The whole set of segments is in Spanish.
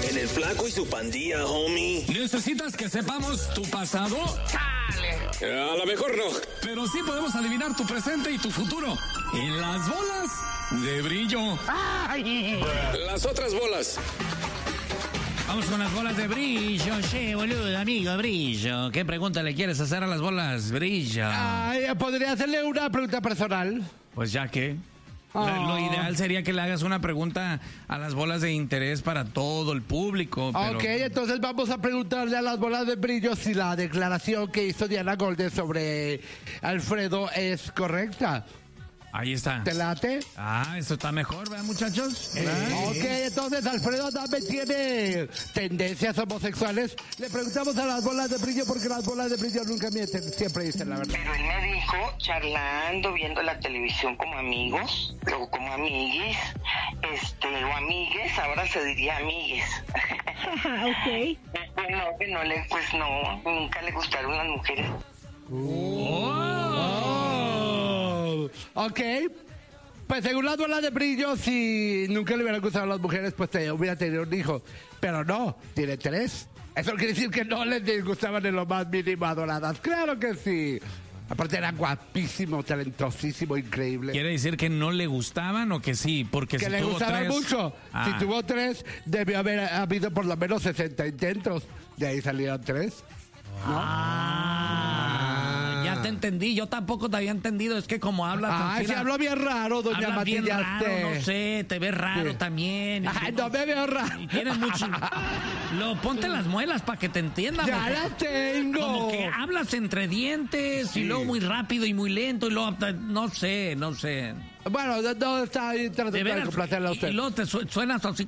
En el Flaco y su pandilla, homie. ¿Necesitas que sepamos tu pasado? A lo mejor no. Pero sí podemos adivinar tu presente y tu futuro. En las bolas de brillo. Las otras bolas. Vamos con las bolas de brillo, che, boludo, amigo, brillo. ¿Qué pregunta le quieres hacer a las bolas brillo? ¿Podría hacerle una pregunta personal? Pues ya que... Lo ideal sería que le hagas una pregunta a las bolas de interés para todo el público. Pero... Ok, entonces vamos a preguntarle a las bolas de brillo si la declaración que hizo Diana Golden sobre Alfredo es correcta. Ahí está. ¿Te late? Esto está mejor, ¿verdad, muchachos? Ok, entonces Alfredo también tiene tendencias homosexuales. Le preguntamos a las bolas de brillo porque las bolas de brillo nunca mienten, siempre dicen la verdad. Pero él me dijo, charlando, viendo la televisión como amigos, luego como amiguis, o amigues, ahora se diría amigues. Ok. Bueno, que no le, pues no, nunca le gustaron las mujeres. Ok. Pues según las bolas de brillo, si nunca le hubieran gustado a las mujeres, pues hubiera tenido un hijo. Pero no, tiene 3. Eso quiere decir que no les disgustaban en lo más mínimo adoradas. ¡Claro que sí! Aparte era guapísimo, talentosísimo, increíble. ¿Quiere decir que no le gustaban o que sí? Porque que si le tuvo gustaban 3... mucho. Si tuvo 3, debió haber habido por lo menos 60 intentos. De ahí salieron 3. Ya te entendí, yo tampoco te había entendido, es que como hablas... se habló bien raro, doña Hablas bien raro, Matillaste. no sé, te ves raro también. No me veo raro. Y tienes mucho... Ponte las muelas para que te entiendan. Ya las tengo. Como que hablas entre dientes y luego muy rápido y muy lento y luego... No sé. Bueno, no está ahí tratando de complacerle a usted. Y luego te suenas así...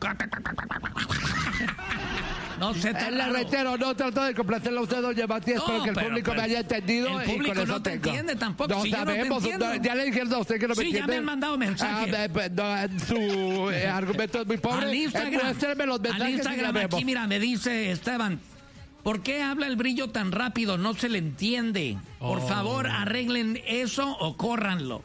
No sé, le reitero, no trato de complacerle a usted, doña Matías, espero que el público me haya entendido. El público y con eso no te entiende tampoco. No si sabemos, yo no te ya le dijeron a usted que no me entiende. Sí, ya me han mandado mensajes. Su argumento es muy pobre. Al Instagram, los mensajes al Instagram aquí, mira, me dice Esteban, ¿por qué habla el brillo tan rápido? No se le entiende. Por favor, arreglen eso o córranlo.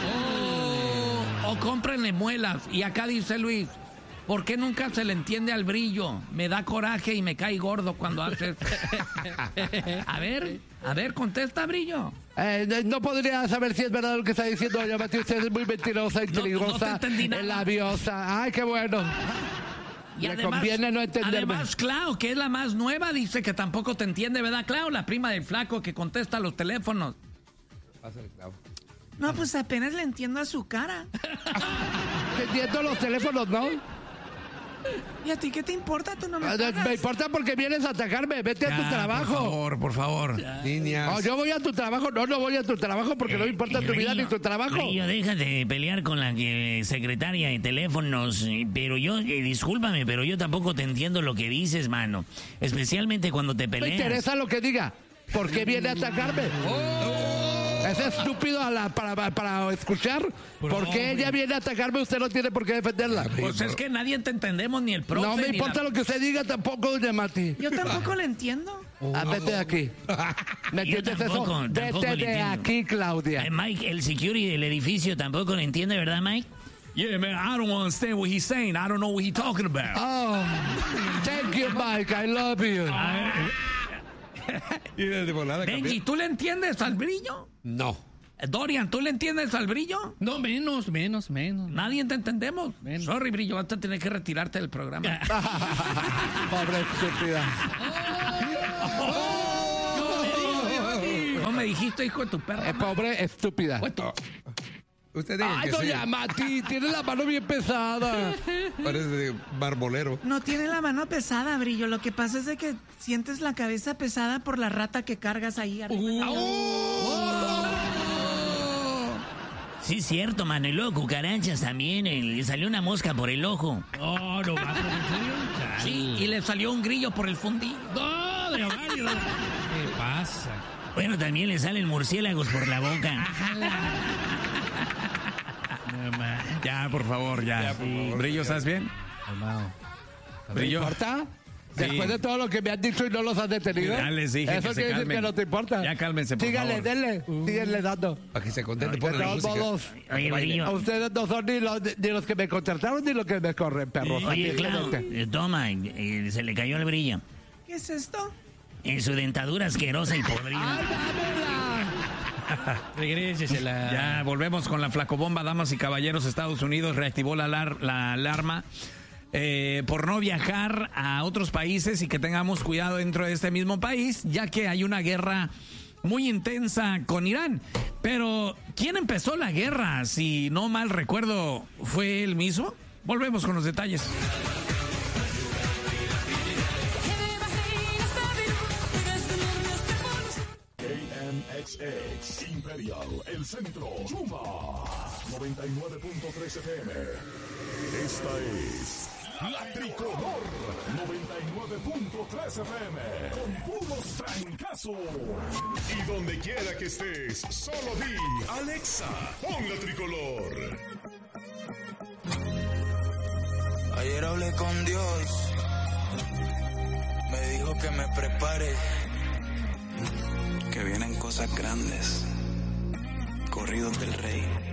O cómprenle muelas. Y acá dice Luis, ¿por qué nunca se le entiende al brillo? Me da coraje y me cae gordo cuando haces... A ver, contesta, brillo. No podría saber si es verdad lo que está diciendo doña Matías. Usted es muy mentirosa, intrigosa, no te entendí nada. labiosa. Ay, qué bueno. Y le conviene no entenderme. Además, Clau, que es la más nueva, dice que tampoco te entiende, ¿verdad, Clau? La prima del flaco que contesta los teléfonos. Pásale, Clau. No, pues apenas le entiendo a su cara. Te entiendo los teléfonos, ¿no? ¿Y a ti qué te importa? Tú no me Me importa porque vienes a atacarme. Vete a tu trabajo. Por favor. No, yo voy a tu trabajo. No voy a tu trabajo porque no me importa tu vida ni tu trabajo. Río, déjate de pelear con la secretaria de teléfonos. Pero yo, discúlpame, pero yo tampoco te entiendo lo que dices, mano. Especialmente cuando te peleas. Me interesa lo que diga. ¿Por qué viene a atacarme? Es estúpido para escuchar. ¿Por qué ella viene a atacarme? Usted no tiene por qué defenderla. Pues es que nadie te entendemos, ni el profe. No me importa lo que usted diga tampoco, doña Mati. Yo tampoco le entiendo. Vete de aquí. ¿Me entiendes eso? Vete de aquí, Claudia. Mike, el security del edificio tampoco lo entiende, ¿verdad, Mike? Yeah, man, I don't understand what he's saying. I don't know what he's talking about. Oh, thank you, Mike. I love you. Benji, ¿tú le entiendes al brillo? No. Dorian, ¿tú le entiendes al brillo? No, menos. Nadie te entendemos. Sorry, brillo, vas a tener que retirarte del programa. Pobre estúpida. No me dijiste, hijo de tu perra. Pobre estúpida. Usted diga que doña Mati, tiene la mano bien pesada. Parece de barbolero. No tiene la mano pesada, Brillo. Lo que pasa es de que sientes la cabeza pesada por la rata que cargas ahí arriba. Sí, cierto, mano. Y luego cucarachas también. Le salió una mosca por el ojo. No, ¿en serio? Sí, y le salió un grillo por el fundillo. No, de Mario. ¿Qué pasa? Bueno, también le salen murciélagos por la boca. Ya, por favor, ya. Ya, por favor. Brillo, ¿estás bien? Calmado. ¿Me Brillo. importa? Después de todo lo que me han dicho y no los has detenido. Ya les dije Eso que se quiere decir calmen. que no te importa. Ya cálmense, por Síganle, favor. denle. Síguenle dando. Para que se contente por De la todos música. modos, Oye, Brillo. ustedes no son ni los que me contrataron ni los que me corren, perros. Oye, Aquí, Clau, vente. toma, se le cayó el brillo. ¿Qué es esto? En su dentadura asquerosa y ¡Ay, podrida. dámela! Regrésesela. Ya volvemos con la flacobomba, damas y caballeros. Estados Unidos reactivó la alarma por no viajar a otros países y que tengamos cuidado dentro de este mismo país, ya que hay una guerra muy intensa con Irán. Pero, ¿quién empezó la guerra? Si no mal recuerdo, ¿fue él mismo? Volvemos con los detalles. KMXX Imperial, El Centro, Chuma 99.3 FM. Esta es La Tricolor 99.3 FM con puros trancazos. Y donde quiera que estés, solo di Alexa, pon La Tricolor. Ayer hablé con Dios, me dijo que me prepare, que vienen cosas grandes, corridos del rey.